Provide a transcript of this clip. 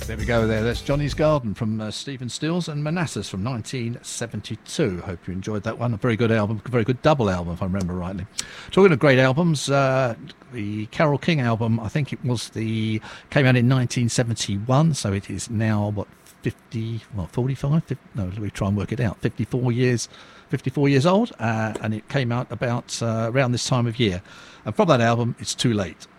There we go there. That's Johnny's Garden from Stephen Stills and Manassas from 1972. Hope you enjoyed that one. A very good album, a very good double album, if I remember rightly. Talking of great albums, the Carole King album, I think it was came out in 1971, so it is now, 45? No, let me try and work it out. 54 years old, and it came out about around this time of year. And from that album, It's Too Late.